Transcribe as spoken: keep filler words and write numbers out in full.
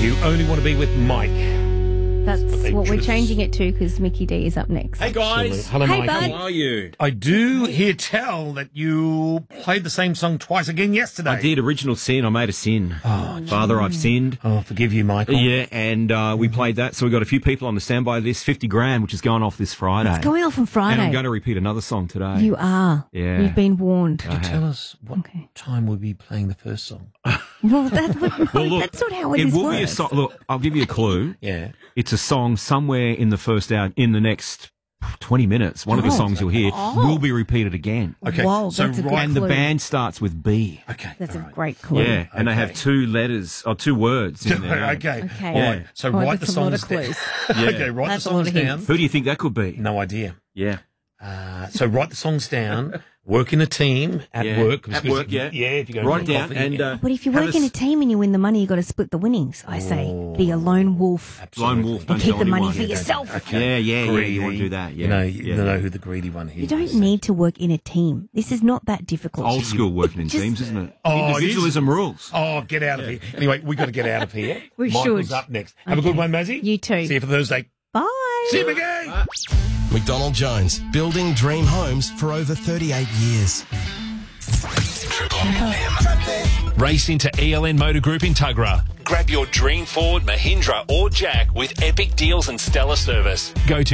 You only want to be with Mike. That's what what we're choose. changing it to because Mickey D is up next. Hey guys, Hello, Hey, Mike. bud. how are you? I do hear tell that you played the same song twice again yesterday. I did original sin. I made a sin. Father, I've sinned. Oh, forgive you, Michael. Yeah, and uh, we played that. So we got a few people on the standby list. Fifty grand, which is going off this Friday. It's going off on Friday. And I'm going to repeat another song today. You are. Yeah. You've been warned. Could you tell us what Okay. time we'll be playing the first song? Well, that, no, Well, look, that's not how it, it is will be a works. song. Look, I'll give you a clue. Yeah. It's a song somewhere in the first hour, in the next twenty minutes. One of the Oh. songs you'll hear Oh. will be repeated again. Okay. Whoa, so that's a good right, And the clue. band starts with B. Okay. That's all a right. great clue. Yeah, and they have Okay. two letters or two words in there. okay. Okay. All right. Yeah. So Oh, write the that's a lot songs of down. clues. okay. Write That's the a lot songs of down. hints. Who do you think that could be? No idea. Yeah. Uh, so write the songs down. Work in a team at Yeah. work. At work, yeah. Yeah. If you go Write it for down coffee, and yeah. uh, But if you have work in a s- team and you win the money, you got to split the winnings. I say, be a lone wolf Absolutely. Lone wolf, and don't keep tell the money anyone. for yourself. Okay. Yeah, yeah, yeah. Greedy. You want to do that? Yeah. You know, you yeah. know who the greedy one here You don't is. need to work in a team. This is not that difficult. Old school working in Just- teams, isn't it? Oh, it is. Individualism rules. Oh, get out of here. Anyway, we got to get out of here. We Michael's should. up next. Have a Okay. good one, Mazzy. You too. See you for Thursday. Bye. See you again. McDonald Jones, building dream homes for over thirty-eight years. Race into E L N Motor Group in Tuggerah. Grab your dream Ford, Mahindra or Jack with epic deals and stellar service. Go to